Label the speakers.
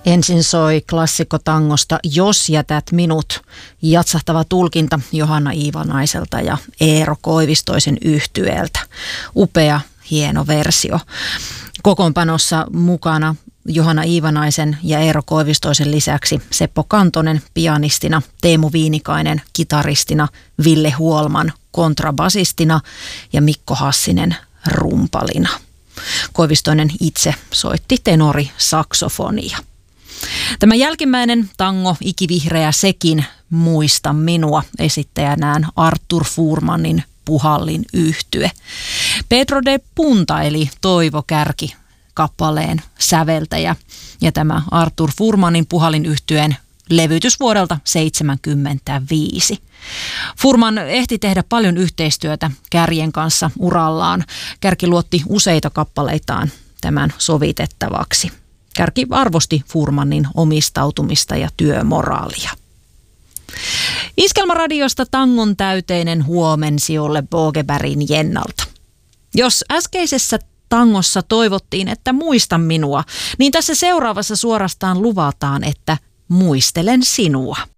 Speaker 1: Ensin soi klassikkotangosta Jos jätät minut, jatsahtava tulkinta Johanna Iivanaiselta ja Eero Koivistoisen yhtyeeltä. Upea, hieno versio. Kokoonpanossa mukana Johanna Iivanaisen ja Eero Koivistoisen lisäksi Seppo Kantonen pianistina, Teemu Viinikainen kitaristina, Ville Huolman kontrabasistina ja Mikko Hassinen rumpalina. Koivistoinen itse soitti tenorisaksofonia. Tämä jälkimmäinen tango, Ikivihreä sekin, Muista minua, esittäjänään Artur Fuhrmannin Puhallin yhtye. Pedro de Punta eli Toivo Kärki kappaleen säveltäjä ja tämä Artur Fuhrmannin Puhallin yhtyeen levytys vuodelta 1975. Fuhrman ehti tehdä paljon yhteistyötä Kärjen kanssa urallaan. Kärki luotti useita kappaleitaan tämän sovitettavaksi. Kärki arvosti Fuhrmannin omistautumista ja työmoraalia. Iskelmäradiosta tangon täyteinen huomensiolle Bågebergin Jennalta. Jos äskeisessä tangossa toivottiin, että muista minua, niin tässä seuraavassa suorastaan luvataan, että muistelen sinua.